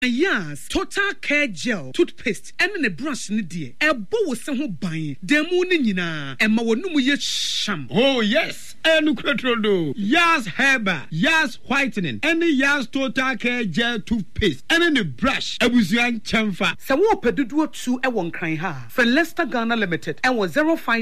Yes, Total Care Gel toothpaste and ne brush ni die. Ebo wo se ho ban. Demu ni nyina. Emma wo numu ye sham. Oh yes. Enu kretrodo. Yas Herba, Yas Whitening, any Yas Total Care Gel toothpaste, and any brush. Ebusuan chamfa. Se wo peduduo 2 e won kran ha. For Leicester Ghana Limited and was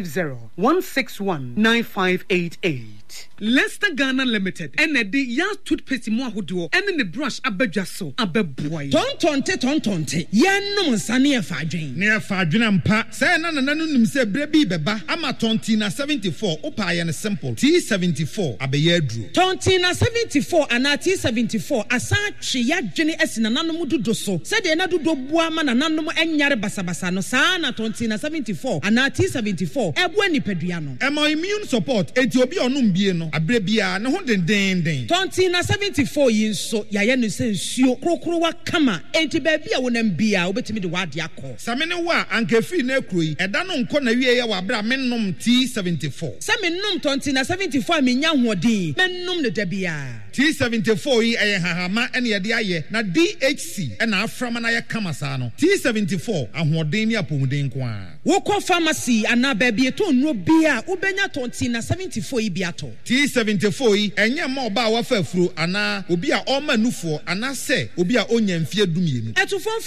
050-161-9588. Leicester Ghana Limited and the Yas toothpaste mo ahodo and the brush abadwa so abeboy. Tontonte yennom nsane e fadwen ne e fadwen ampa say na nim say brebi beba ama tontina 74 opa ye ne simple T74 abeye aduro tontina 74 ana T74 asa twe yadwene asina nanom dodo so say de na dodo bua ma nanom enyare basabasa no saa na tontina 74 ana T74 ebo anipadua no e mo immune support enti obi onum bie no abrebia ne ho den tontina 74 yinso yaye no se nsuo krokrowa kama enti baby a wonam bia obetimi de wade akọ samene wa ankefi na ekroyi eda no nko na wie ye wa bra mennom T74 samennom tontina 74 menya hoodin mennom ne dabia T74 yi eye hahama ene ye de aye na DHC ena aframa na ye kama saa no T74 ahoden ni apomuden ko a wokọ pharmacy ana baby to nro bia ubenya tontina 74 yi biato T74 yi enye ma oba wa fafuro ana obi a o manufo ana se obi a onya mfie dumienu eto phone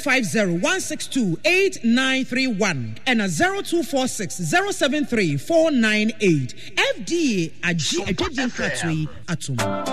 050-162-8931 and 0246-073-498 FDA agi adwagye nkatoi atom